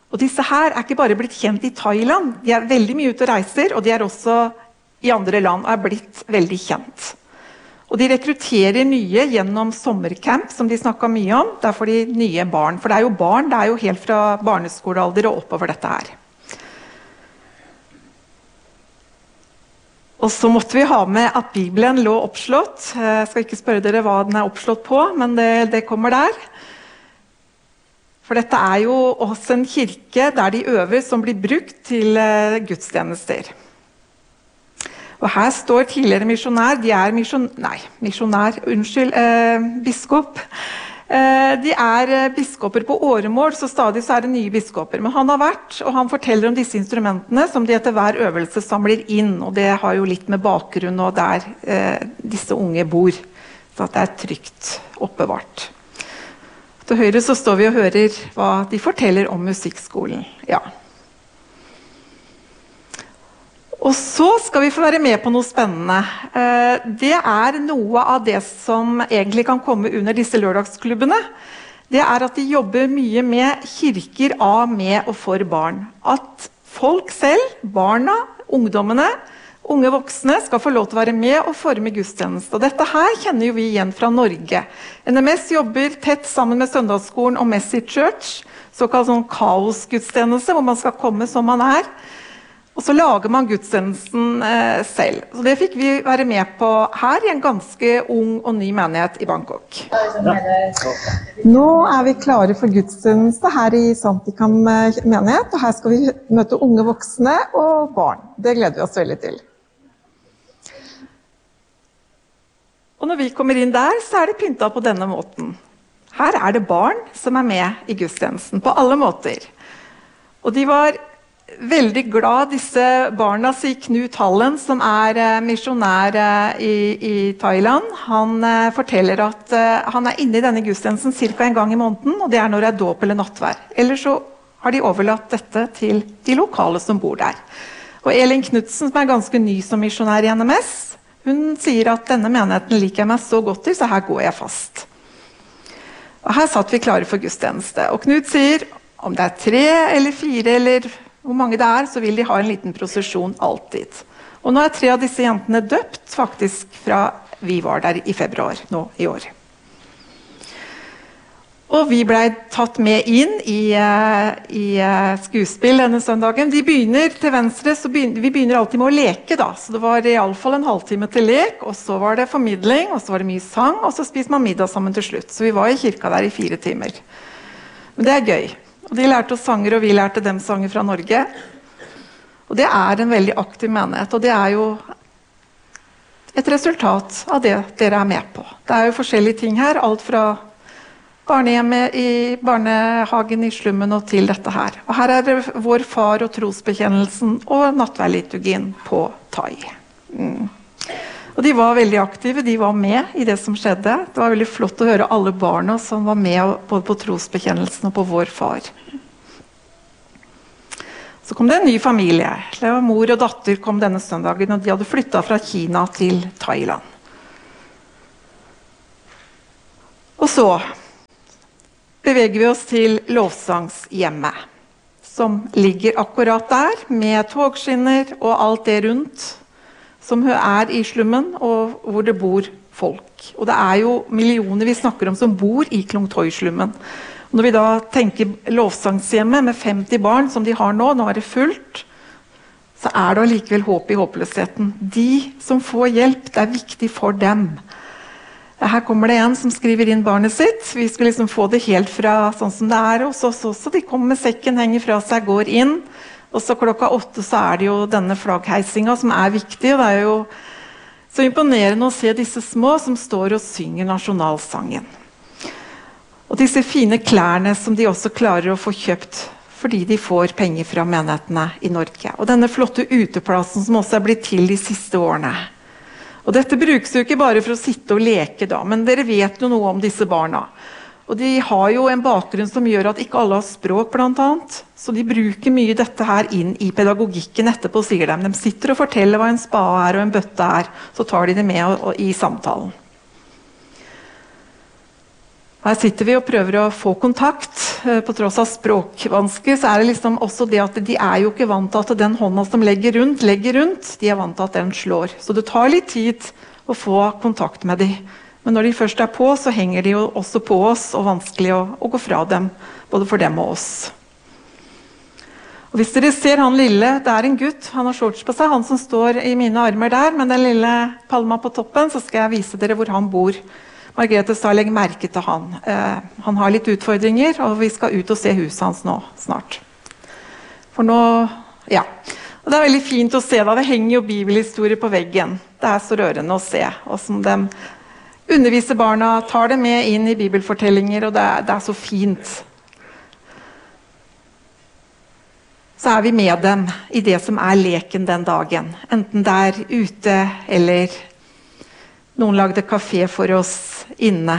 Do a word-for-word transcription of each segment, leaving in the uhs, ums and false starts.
Og disse her er ikke bare blitt kjent i Thailand, de er veldig mye ute og reiser, og de er også i andre land og er blitt veldig kjent. Og de rekrutterer nye gjennom sommercamp, som de snakket mye om. Der får de nye barn, for det er jo barn, det er jo helt fra barneskolealder og oppover dette her. Og så måtte vi ha med at Bibelen lå oppslått. Jeg skal ikke spørre dere hva den er oppslått på, men det, det kommer der. For dette er jo også en kirke der de øver som blir brukt til uh, gudstjenester. Og her står tidligere misjonær, de er misjon, nei, misjonær, unnskyld, uh, biskop. Uh, de er uh, biskoper på åremål, så stadig så er det nye biskoper. Men han har vært, og han forteller om disse instrumentene som de etter hver øvelse samler inn. Og det har jo litt med bakgrunn og der uh, disse unge bor, så at det er trygt oppbevart. Til høyre så står vi og hører hva de forteller om musikkskolen. Ja. Og så skal vi få være med på noe spennende. Det er noe av det som egentlig kan komme under disse lørdagsklubbene. Det er at de jobber mye med kirker av, med og for barn. At folk selv, barna, ungdommene, unge voksne skal få lov til å være med og forme gudstjeneste. Og dette her kjenner jo vi igjen fra Norge. N M S jobber tett sammen med Søndagsskolen og Message Church, såkalt sånn kaosgudstjeneste, hvor man skal komme som man er. Og så lager man gudstjenesten eh, selv. Så det fikk vi være med på her i en ganske ung og ny menighet i Bangkok. Nå er vi klare for gudstjeneste her i Santikam menighet, og her skal vi møte unge voksne og barn. Det gleder vi oss veldig til. Og når vi kommer inn der, så er det pyntet på denne måten. Her er det barn som er med i gudstjenesten, på alle måter. Og de var veldig glad, disse barna, sier Knut Hallen, som er eh, misjonær eh, i, i Thailand. Han eh, forteller at eh, han er inne i denne gudstjenesten cirka en gang i måneden, og det er når det er dåp eller nattvær. Ellers så har de overlatt dette til de lokale som bor der. Og Elin Knudsen, som er ganske ny som misjonær i N M S, hun sier at denne menigheten liker jeg meg så godt til, så her går jeg fast. Og her satt vi klare for gudstjeneste. Og Knut sier, om det er tre eller fire eller hvor mange det er, så vil de ha en liten prosesjon alltid. Og nå er tre av disse jentene døpt, faktisk fra vi var der i februar, nå i år. Og vi ble tatt med inn i, i skuespill denne søndagen. De begynner til venstre, så begynner, vi begynner alltid med å leke da. Så det var i alle fall en halvtime til lek, og så var det formidling, og så var det mye sang, og så spiste man middag sammen til slutt. Så vi var i kirka der i fire timer. Men det er gøy. Og de lærte oss sanger, og vi lærte dem sanger fra Norge. Og det er en veldig aktiv menighet, og det er jo et resultat av det dere er med på. Det er jo forskjellige ting her, alt fra barnehjemmet i barnehagen i slummen og til dette her. Og her er det vår far og trosbekjennelsen og nattværliturgien på thai. Mm. Og de var veldig aktive, de var med i det som skjedde. Det var veldig flott å høre alle barna som var med både på trosbekjennelsen og på vår far. Så kom det en ny familie. Det var mor og datter kom denne søndagen, og de hadde flyttet fra Kina til Thailand. Og så beveger vi oss til lovsangshjemmet, som ligger akkurat der, med togskinner og alt det rundt, som er i slummen, og hvor det bor folk. Og det er jo millioner vi snakker om som bor i Klung Toi-slummen. Når vi da tenker lovsangshjemmet med femti barn, som de har nå, nå er det fullt, så er det allikevel håp i håpløsheten. De som får hjelp, det er viktig for dem. Her kommer det en som skriver inn barnet sitt. Vi skal liksom få det helt fra sånn som det er hos oss også. De kommer med sekken, henger fra seg, går inn. Og så klokka åtte så er det jo denne flaggheisinga som er viktig. Og det er jo så imponerende å se disse små som står og synger nasjonalsangen. Og disse fine klærne som de også klarer å få kjøpt fordi de får penger fra menighetene i Norge. Og denne flotte uteplassen som også er blitt til de siste årene. Og dette brukes jo ikke bare for å sitte og leke da, men dere vet jo noe om disse barna. Og de har jo en bakgrunn som gjør at ikke alle har språk blant annet. Så de bruker mye dette her inn i pedagogikken etterpå, sier de. De sitter og forteller hva en spade er og en bøtte er, så tar de det med og, og, i samtalen. Her sitter vi og prøver å få kontakt. På tross av språkvansker, så er det liksom også det at de er jo ikke vant til at den hånda som legger rundt, legger rundt. De er vant til at den slår. Så det tar litt tid å få kontakt med dem. Men når de først er på, så henger de jo også på oss, og vanskelig å, å gå fra dem, både for dem og oss. Og hvis dere ser han lille, det er en gutt, han har shorts på seg, han som står i mine armer der, men den lille palma på toppen, så skal jeg vise dere hvor han bor. Margrethe sa legg merke til han. Eh, han har litt utfordringer, og vi skal ut og se huset hans nå, snart. For nå, ja. Og det er veldig fint å se da, det henger jo bibelhistorier på veggen. Det er så rørende å se, og som de underviser barna, tar det med inn i bibelfortellinger, og det er, det er så fint. Så er vi med dem i det som er leken den dagen. Enten det er ute, eller noen lagde kafé for oss inne.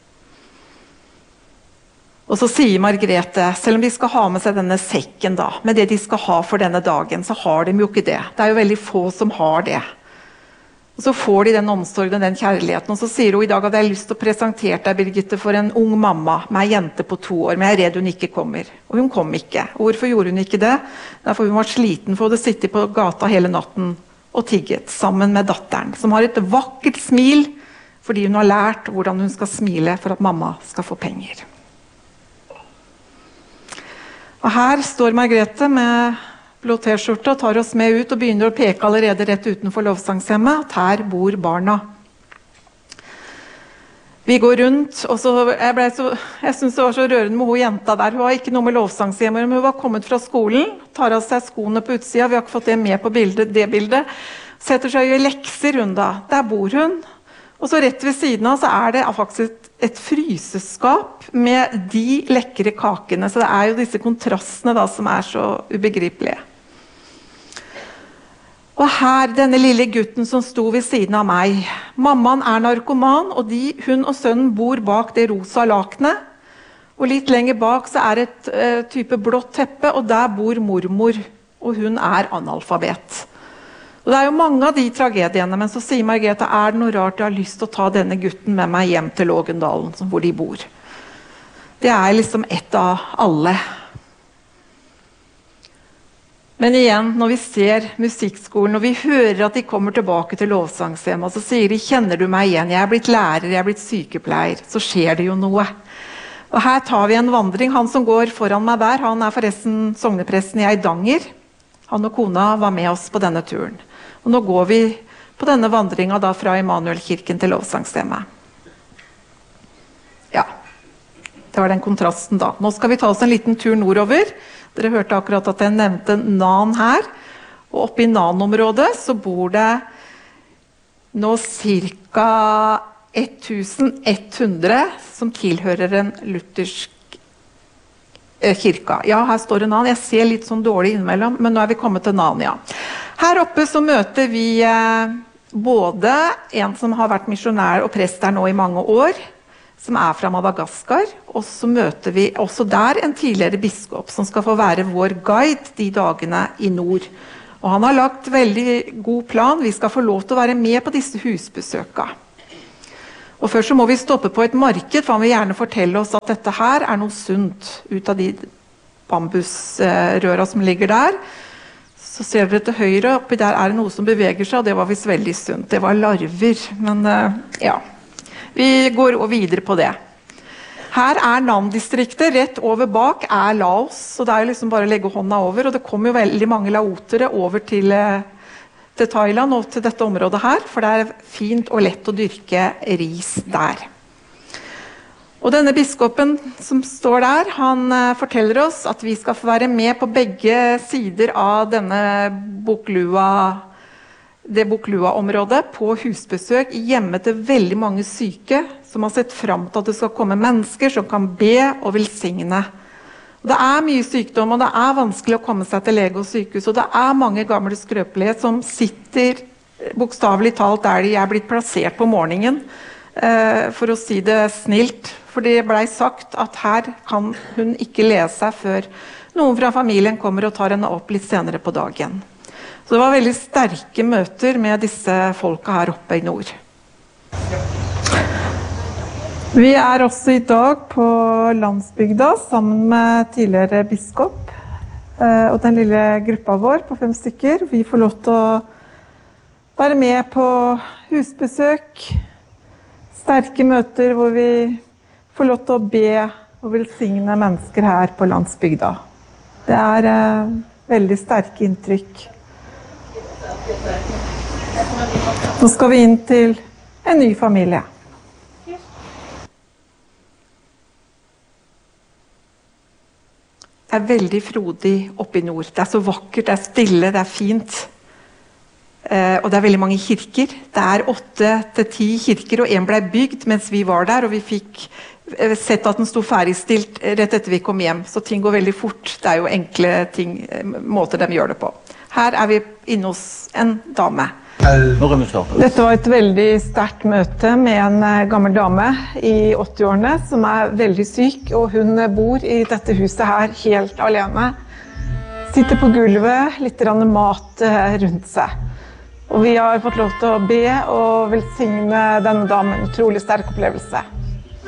Og så sier Margrethe, selv om de skal ha med seg denne sekken da, med det de skal ha for denne dagen, så har de jo ikke det. Det er jo veldig få som har det. Og så får de den omsorgen og den kjærligheten, og så sier hun i dag at jeg har lyst til å presentere deg, Birgitte, for en ung mamma med en jente på to år, men jeg er redd hun ikke kommer. Og hun kom ikke. Og hvorfor gjorde hun ikke det? Derfor hun var sliten for å sitte på gata hele natten og tigget sammen med datteren, som har et vakkert smil, fordi hun har lært hvordan hun skal smile for at mamma skal få penger. Og her står Margrethe med blå t-skjorte og tar oss med ut og begynner å peke allerede rett utenfor lovsangshjemmet at her bor barna. Vi går rundt, og så, jeg, ble så, jeg synes det var så rørende med hun jenta der. Hun har ikke noe med lovsangshjemmet, men hun var kommet fra skolen, tar av seg skoene på utsida, vi har ikke fått det med på bildet, det bildet, setter seg i lekser hun da. Der bor hun. Og så rett ved siden av så er det faktisk et, et fryseskap med de lekre kakene, så det er jo disse kontrastene da som er så ubegripelige. Og her, denne lille gutten som sto ved siden av meg. Mammaen er narkoman, og de, hun og sønnen bor bak det rosa lakenet. Og litt lenger bak så er et uh, type blått teppe, og der bor mormor, og hun er analfabet. Og det er jo mange av de tragediene, men så sier Margrethe, er det noe rart jeg har lyst til å ta denne gutten med meg hjem til Lågendalen, hvor de bor. Det er liksom ett av alle. Men igjen, når vi ser musikkskolen, og vi hører at de kommer tilbake til lovsangshjemmet, så sier de, kjenner du meg igjen? Jeg er blitt lærer, jeg er blitt sykepleier. Så skjer det jo noe. Og her tar vi en vandring. Han som går foran meg der, han er forresten sognepresten i Eidanger. Han og kona var med oss på denne turen. Og nå går vi på denne vandringen da fra Immanuelkirken til lovsangshjemmet. Ja, det var den kontrasten da. Nå skal vi ta oss en liten tur nordover. Dere hørte akkurat at jeg nevnte Nan her, og oppe i Nan-området så bor det nå ca. elleven hundre som tilhører en luthersk eh, kirke. Ja, her står det Nan. Jeg ser litt sånn dårlig innimellom, men nå er vi kommet til Nan, ja. Her oppe så møter vi eh, både en som har vært misjonær og prest der nå i mange år, som er fra Madagaskar, og så møter vi også der en tidligere biskop som skal få være vår guide de dagene i nord. Og han har lagt veldig god plan, vi skal få lov til å være med på disse husbesøkene. Og først så må vi stoppe på et marked, for han vil gjerne fortelle oss at dette her er noe sunt ut av de bambusrøra som ligger der. Så ser dere til høyre, oppi der er det noe som beveger seg, og det var visst veldig sunt. Det var larver, men ja. Vi går videre på det. Her er Nam-distriktet, rett over bak er Laos, så det er jo liksom bare å legge hånda over, og det kommer jo veldig mange laotere over til, til Thailand og til dette området her, for det er fint og lett å dyrke ris der. Og denne biskopen som står der, han forteller oss at vi skal få være med på begge sider av denne Boklua, det Boklua-området på husbesøk hjemme til veldig mange syke som har sett frem til at det skal komme mennesker som kan be og velsigne. Og det er mye sykdom, og det er vanskelig å komme seg til lege og sykehus, og det er mange gamle skrøpelige som sitter bokstavelig talt der de er blitt plassert på morgenen, eh, for å si det snilt, for det ble sagt at her kan hun ikke lese før noen fra familien kommer og tar henne opp litt senere på dagen. Så det var veldig sterke møter med disse folka her oppe i nord. Vi er også i dag på landsbygda sammen med tidligere biskop og den lille gruppa vår på fem stykker. Vi får lov til å være med på husbesøk, sterke møter hvor vi får lov til å be og velsigne mennesker her på landsbygda. Det er eh, veldig sterke inntrykk. Nå skal vi inn til en ny familie. Det er veldig frodig oppe i nord. Det er så vakkert, det er stille, det er fint. Eh, og det er veldig mange kirker. Det er åtte til ti kirker, og en ble bygd mens vi var der, og vi fikk sett at den sto ferdigstilt rett etter vi kom hjem. Så ting går veldig fort. Det er jo enkle ting, måter de gjør det på. Her er vi inne hos en dame. Dette var et veldig sterkt møte med en gammel dame i åtti-årene som er veldig syk, og hun bor i dette huset her helt alene. Sitter på gulvet, litt mat rundt seg. Og vi har fått lov til å be og velsigne denne damen. Utrolig sterk opplevelse.